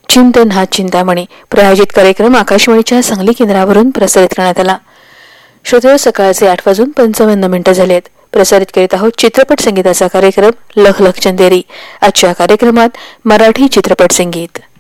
चिंतन हा चिंतामणी प्रायोजित कार्यक्रम आकाशवाणीच्या सांगली केंद्रावरून प्रसारित करण्यात आला. श्रोते, सकाळचे 8:55 झालेत. प्रसारित करीत आहोत चित्रपट संगीताचा कार्यक्रम लख लख चंदेरी. आजच्या कार्यक्रमात मराठी चित्रपट संगीत.